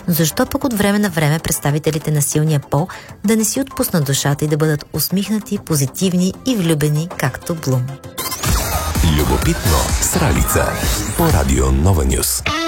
Но защо пък от време на време представителите на силния пол да не си отпуснат душата и да бъдат усмихнати, позитивни и влюбени, както Блум? Любопитно с Ралица по Радио Нова Нюс.